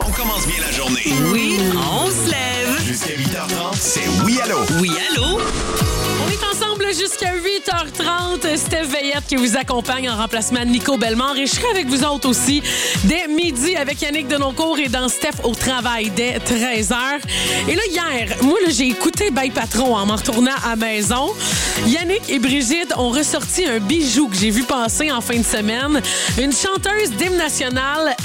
On commence bien la journée. Oui, on se lève. Jusqu'à 8h30, c'est Oui Allô. Oui, allô? On est ensemble jusqu'à 8h30. Steph Veillette qui vous accompagne en remplacement de Nico Bellemare. Et je serai avec vous autres aussi dès midi avec Yannick Denoncourt et dans Steph au travail dès 13h. Et là, hier, moi, j'ai écouté Bail Patron en m'en retournant à la maison. Yannick et Brigitte ont ressorti un bijou que j'ai vu passer en fin de semaine. Une chanteuse d'hymne national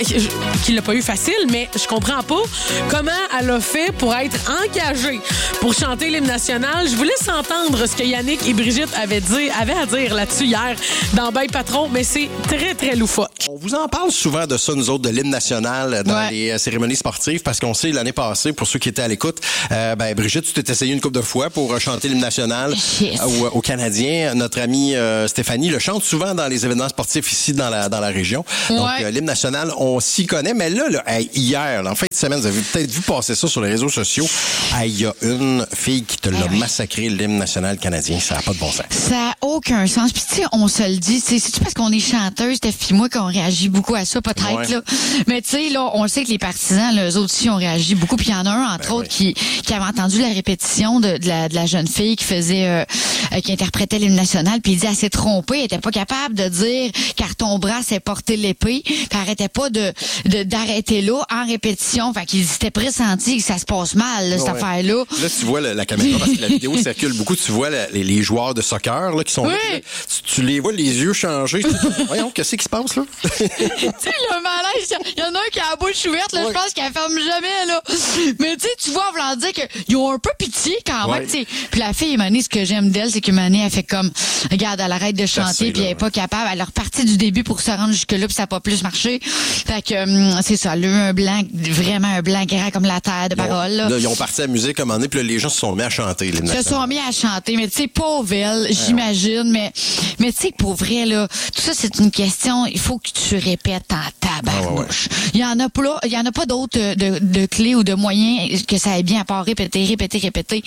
qui l'a pas eu facile, mais je comprends pas comment elle a fait pour être engagée pour chanter l'hymne national. Je vous laisse entendre ce que Yannick et Brigitte avaient à dire là-dessus hier dans Bail Patron, mais c'est très, très loufoque. On vous en parle souvent de ça, nous autres, de l'hymne national dans les cérémonies sportives, parce qu'on sait, l'année passée, pour ceux qui étaient à l'écoute, Brigitte, tu t'es essayé une couple de fois pour chanter l'hymne national aux Canadiens. Notre amie Stéphanie le chante souvent dans les événements sportifs ici dans la région. Donc, l'hymne national, on s'y connaît, mais là hier, en fin de semaine, vous avez peut-être vu passer ça sur les réseaux sociaux. Il y a une fille qui te l'a massacré, l'hymne national canadien. Ça n'a pas de bon sens. Ça n'a aucun sens. Puis, tu sais, on se le dit, c'est-tu parce qu'on est chanteuse, Steph et moi, qu'on réagit beaucoup à ça, peut-être, là. Mais, tu sais, là, on le sait que les partisans, là, eux autres aussi, ont réagi beaucoup. Puis, il y en a un, entre autres, qui avait entendu la répétition de la jeune fille qui faisait, qui interprétait l'hymne national. Puis, il dit, elle s'est trompée. Elle était pas capable de dire, car ton bras s'est porté l'épée. Puis, elle arrêtait pas d'arrêter là, en répétition. Fait qu'il s'était pressenti que ça se passe mal, là, cette affaire-là. Là, tu vois la caméra, parce que la vidéo circule beaucoup, tu vois les joueurs de soccer là, qui sont là, tu les vois les yeux changer. Voyons, qu'est-ce qui se passe là? Tu sais, le malaise, il y en a un qui a la bouche ouverte, là, je pense qu'elle ferme jamais, là. Mais tu sais, tu vois, en voulant dire qu'ils ont un peu pitié quand même, tu sais. Puis la fille, Mané, ce que j'aime d'elle, c'est que Mané, elle fait comme, regarde, elle arrête de chanter, puis elle est pas capable. Elle est repartie du début pour se rendre jusque-là, puis ça n'a pas plus marché. Fait que, c'est ça, elle a eu un blanc, vraiment un blanc grand comme la terre de parole, là. Ils ont parti à la musique à un moment donné, puis là, les gens se sont mis à chanter. Ils se sont mis à chanter, mais tu sais, pauvre elle, j'imagine, mais tu sais, pour vrai, là, tout ça, c'est une question, il faut que tu répètes en tabarnouche. Il y en a pas d'autres de clés ou de moyens que ça aille bien à part répéter. Fait que, tu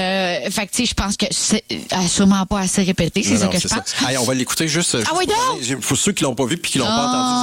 sais, je pense que c'est sûrement pas assez répété, c'est ça que je pense. On va l'écouter juste. Ah oui, donc! Pour ceux qui l'ont pas vu puis qui l'ont pas entendu.